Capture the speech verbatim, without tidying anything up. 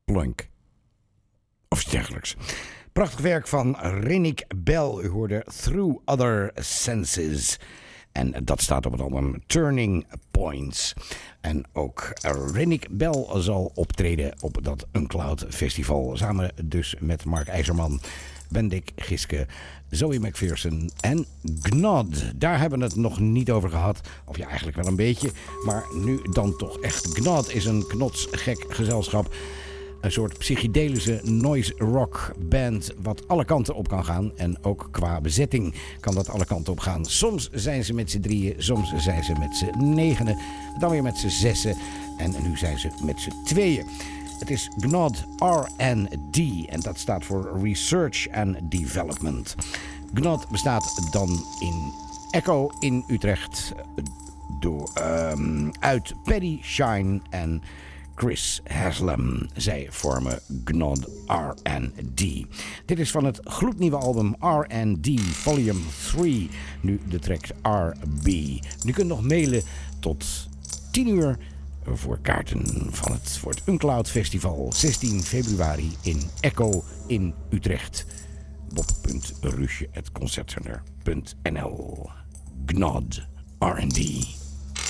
Plunk. Of iets dergelijks. Prachtig werk van Rinnik Bell. U hoorde Through Other Senses. En dat staat op het album Turning Points. En ook Rinnik Bell zal optreden op dat Uncloud Festival. Samen dus met Mark IJzerman, Bendik Giske, Zoe McPherson en Gnod. Daar hebben we het nog niet over gehad. Of ja, eigenlijk wel een beetje. Maar nu dan toch echt. Gnod is een knotsgek gezelschap. Een soort psychedelische noise rock band wat alle kanten op kan gaan. En ook qua bezetting kan dat alle kanten op gaan. Soms zijn ze met z'n drieën, soms zijn ze met z'n negenen, dan weer met z'n zessen. En nu zijn ze met z'n tweeën. Het is Gnod R en D en dat staat voor Research and Development. Gnod bestaat dan in Echo in Utrecht door, um, uit Paddy Shine en Chris Haslam. Zij vormen Gnod R en D. Dit is van het gloednieuwe album R en D Volume drie. Nu de track R B. Nu kunt nog mailen tot tien uur voor kaarten van het, voor het Uncloud Festival. zestien februari in Echo in Utrecht. bob punt rusje apenstaartje concertcenter punt n l. Gnod R en D.